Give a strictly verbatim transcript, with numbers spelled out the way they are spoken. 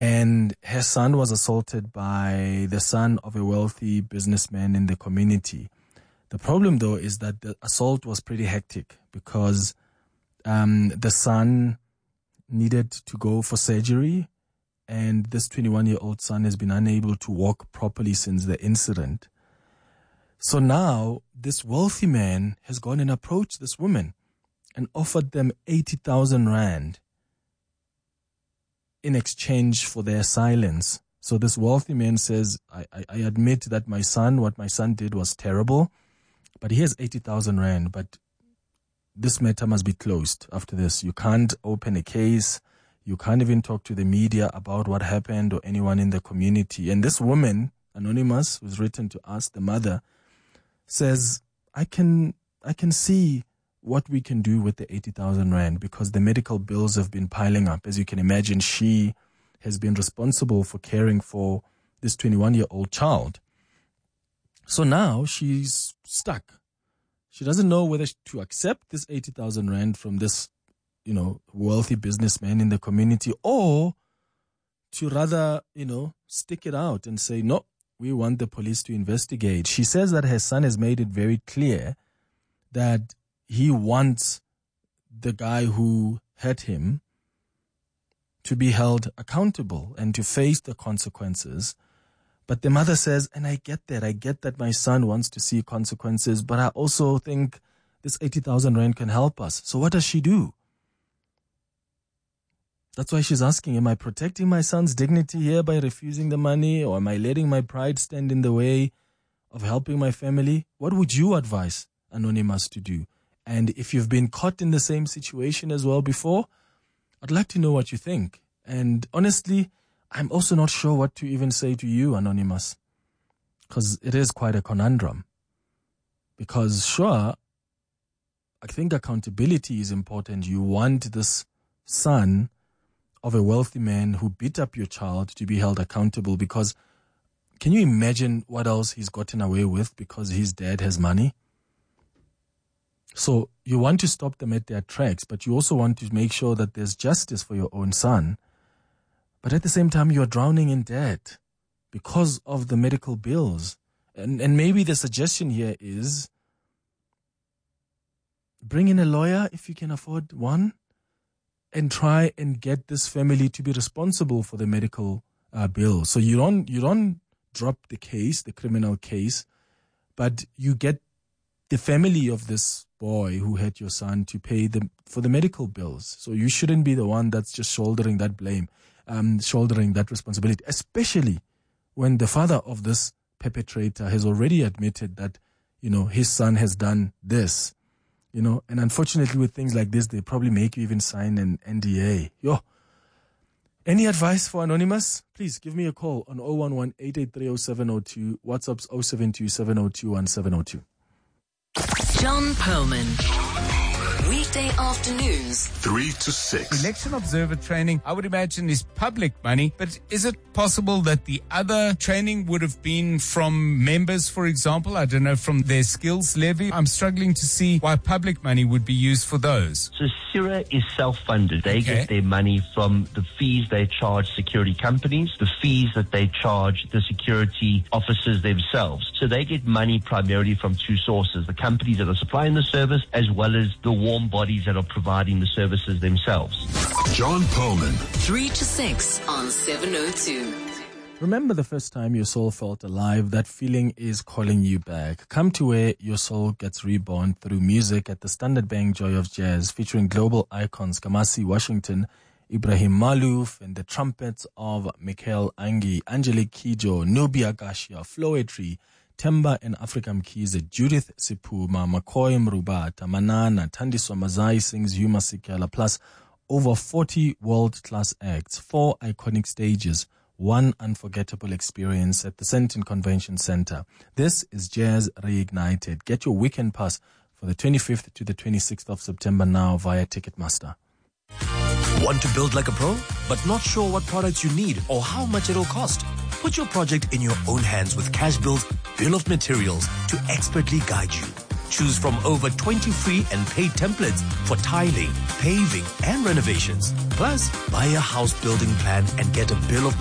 And her son was assaulted by the son of a wealthy businessman in the community. The problem, though, is that the assault was pretty hectic because um, the son needed to go for surgery, and this twenty-one-year-old son has been unable to walk properly since the incident. So now this wealthy man has gone and approached this woman and offered them eighty thousand rand in exchange for their silence. So this wealthy man says, I, I, I admit that my son, what my son did was terrible, but here's eighty thousand rand, but this matter must be closed after this. You can't open a case. You can't even talk to the media about what happened or anyone in the community. And this woman, anonymous, who's written to us, the mother, says, I can, I can see what we can do with the eighty thousand rand because the medical bills have been piling up. As you can imagine, she has been responsible for caring for this twenty-one-year-old child. So now she's stuck. She doesn't know whether to accept this eighty thousand rand from this, you know, wealthy businessman in the community, or to rather, you know, stick it out and say, no, we want the police to investigate. She says that her son has made it very clear that he wants the guy who hurt him to be held accountable and to face the consequences. But the mother says, and I get that, I get that my son wants to see consequences, but I also think this eighty thousand rand can help us. So what does she do? That's why she's asking, am I protecting my son's dignity here by refusing the money, or am I letting my pride stand in the way of helping my family? What would you advise Anonymous to do? And if you've been caught in the same situation as well before, I'd like to know what you think. And honestly, I'm also not sure what to even say to you, Anonymous, because it is quite a conundrum. Because sure, I think accountability is important. You want this son of a wealthy man who beat up your child to be held accountable, because can you imagine what else he's gotten away with because his dad has money? So you want to stop them at their tracks, but you also want to make sure that there's justice for your own son. But at the same time, you're drowning in debt because of the medical bills. And, and maybe the suggestion here is bring in a lawyer if you can afford one, and try and get this family to be responsible for the medical uh, bill. So you don't you don't drop the case, the criminal case, but you get the family of this boy who hurt your son to pay the, for the medical bills. So you shouldn't be the one that's just shouldering that blame, um, shouldering that responsibility, especially when the father of this perpetrator has already admitted that, you know, his son has done this. You know, and unfortunately with things like this, they probably make you even sign an N D A. Yo, any advice for Anonymous? Please give me a call on zero one one, eight eight three, zero seven zero two, WhatsApp's zero seven two, seven zero two, one seven zero two. John Perlman. Weekday afternoons, three to six. Election observer training, I would imagine, is public money, but is it possible that the other training would have been from members, for example? I don't know, from their skills levy? I'm struggling to see why public money would be used for those. So CIRA is self-funded. They Okay. get their money from the fees they charge security companies, the fees that they charge the security officers themselves. So they get money primarily from two sources, the companies that are supplying the service as well as the warm bodies that are providing the services themselves. John Perlman. three to six on seven oh two. Remember the first time your soul felt alive? That feeling is calling you back. Come to where your soul gets reborn through music at the Standard Bank Joy of Jazz, featuring global icons Kamasi Washington, Ibrahim Malouf, and the trumpets of Michael Angi, Angelique Kidjo, Nubia Gashia, Floetry, Temba and African Mkhize, Judith Sipuma, McCoy Mrubata, Manana, Tandiswa Mazai sings Huma Sikela, plus over forty world-class acts, four iconic stages, one unforgettable experience at the Senton Convention Center. This is Jazz Reignited. Get your weekend pass for the twenty-fifth to the twenty-sixth of September now via Ticketmaster. Want to build like a pro, but not sure what products you need or how much it'll cost? Put your project in your own hands with Cashbuild's Bill of Materials to expertly guide you. Choose from over twenty free and paid templates for tiling, paving, and renovations. Plus, buy a house building plan and get a bill of